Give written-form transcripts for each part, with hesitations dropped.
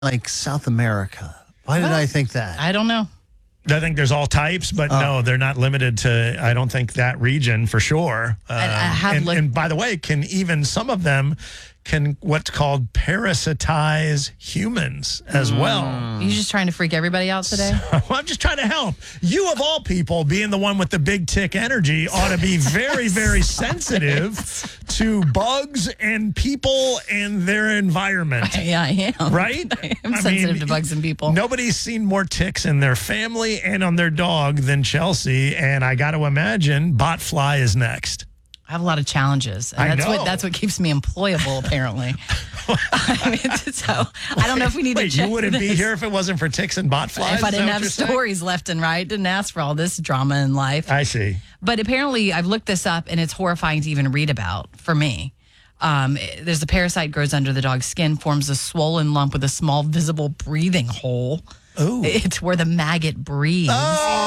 like South America. Why did I think that? I don't know. I think there's all types, but no, they're not limited to, I don't think, that region for sure. I have looked. And by the way, some of them can what's called parasitize humans as well. Are you just trying to freak everybody out today? Well, I'm just trying to help. You, of all people, being the one with the big tick energy, ought to be very, very sensitive to bugs and people and their environment. Yeah, I am. Right? I'm sensitive to bugs and people. Nobody's seen more ticks in their family and on their dog than Chelsea, and I got to imagine botfly is next. I have a lot of challenges. And that's what keeps me employable, apparently. So I don't know if we need to check. You wouldn't be here if it wasn't for ticks and botflies? If I didn't have stories left and right, didn't ask for all this drama in life. I see. But apparently, I've looked this up, and it's horrifying to even read about for me. There's a parasite grows under the dog's skin, forms a swollen lump with a small visible breathing hole. Oh. It's where the maggot breathes. Now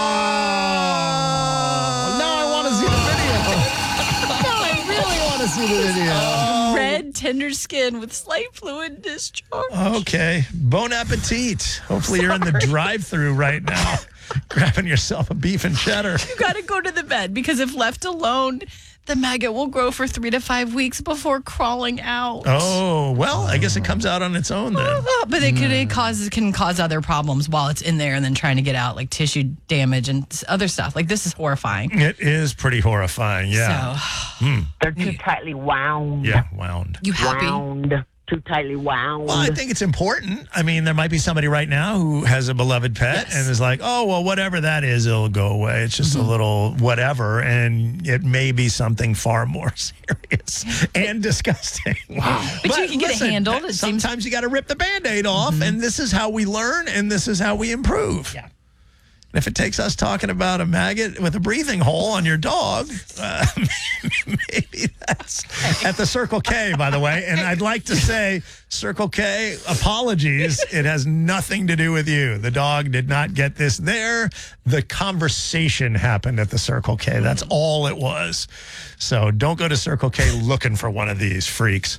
I want to see the video. I really want to see the video. Red, tender skin with slight fluid discharge. Okay. Bon appetit. Hopefully you're in the drive-thru right now, grabbing yourself a beef and cheddar. You got to go to the vet because if left alone, the maggot will grow for 3 to 5 weeks before crawling out. Oh, well, I guess it comes out on its own then. But it can cause other problems while it's in there and then trying to get out, like tissue damage and other stuff. Like, this is horrifying. It is pretty horrifying, yeah. So, They're too tightly wound. Yeah, wound. you happy? Wound. Too tightly wound. Well, I think it's important. I mean, there might be somebody right now who has a beloved pet and is like, oh, well, whatever that is, it'll go away. It's just a little whatever. And it may be something far more serious and disgusting. Wow. But you can get it handled. Sometimes you got to rip the Band-Aid off. And this is how we learn. And this is how we improve. Yeah. And if it takes us talking about a maggot with a breathing hole on your dog, maybe that's at the Circle K, by the way. And I'd like to say, Circle K, apologies. It has nothing to do with you. The dog did not get this there. The conversation happened at the Circle K. That's all it was. So don't go to Circle K looking for one of these freaks.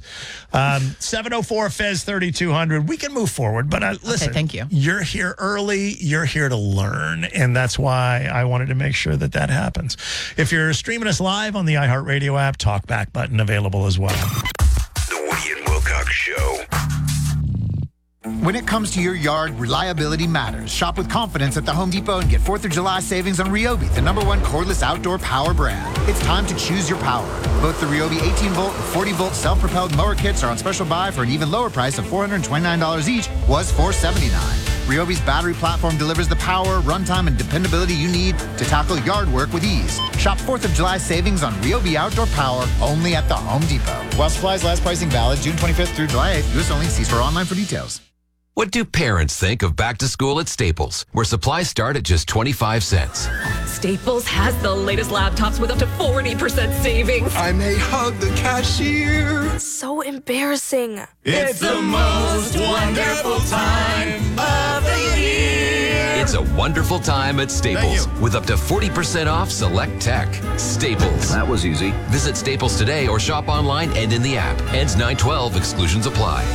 704-FEZ-3200. We can move forward, but listen. Okay, thank you. You're here early. You're here to learn, and that's why I wanted to make sure that happens. If you're streaming us live on the iHeartRadio app, talkback button available as well. The Woody and Wilcox Show. When it comes to your yard, reliability matters. Shop with confidence at the Home Depot and get 4th of July savings on Ryobi, the #1 cordless outdoor power brand. It's time to choose your power. Both the Ryobi 18-volt and 40-volt self-propelled mower kits are on special buy for an even lower price of $429 each, was $479. Ryobi's battery platform delivers the power, runtime, and dependability you need to tackle yard work with ease. Shop 4th of July savings on Ryobi outdoor power only at the Home Depot. While supplies last, pricing valid June 25th through July 8th. U.S. only. See store online for details. What do parents think of back to school at Staples, where supplies start at just 25 cents? Staples has the latest laptops with up to 40% savings. I may hug the cashier. So embarrassing. It's the most wonderful time of the year. It's a wonderful time at Staples with up to 40% off select tech. Staples. That was easy. Visit Staples today or shop online and in the app. Ends 9/12. Exclusions apply.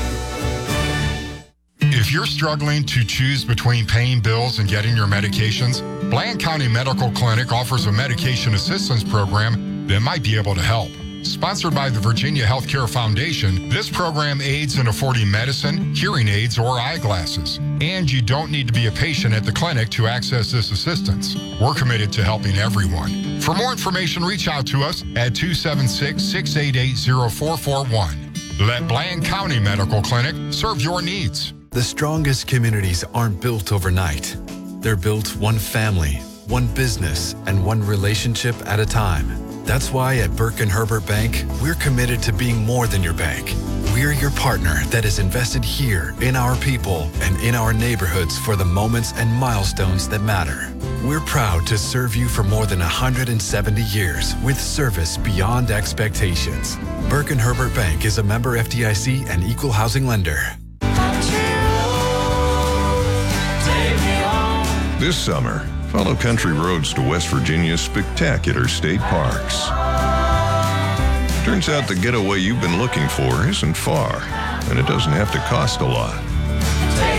If you're struggling to choose between paying bills and getting your medications, Bland County Medical Clinic offers a medication assistance program that might be able to help. Sponsored by the Virginia Healthcare Foundation, this program aids in affording medicine, hearing aids, or eyeglasses. And you don't need to be a patient at the clinic to access this assistance. We're committed to helping everyone. For more information, reach out to us at 276-688-0441. Let Bland County Medical Clinic serve your needs. The strongest communities aren't built overnight. They're built one family, one business, and one relationship at a time. That's why at Burke & Herbert Bank, we're committed to being more than your bank. We're your partner that is invested here in our people and in our neighborhoods for the moments and milestones that matter. We're proud to serve you for more than 170 years with service beyond expectations. Burke & Herbert Bank is a member FDIC and equal housing lender. This summer, follow country roads to West Virginia's spectacular state parks. Turns out the getaway you've been looking for isn't far, and it doesn't have to cost a lot.